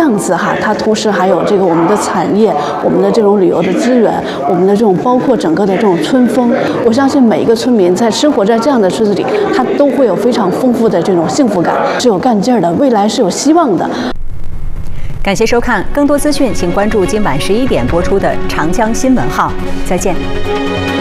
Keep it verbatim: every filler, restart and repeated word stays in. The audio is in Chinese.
样子哈，它同时还有这个我们的产业、我们的这种旅游的资源、我们的这种包括整个的这种村风，我相信每一个村民在生活在这样的村子里，他都会有非常丰富的这种幸福感，是有干劲儿的，未来是有希望的。 感谢收看，更多资讯请关注今晚十一点播出的《长江新闻号》，再见。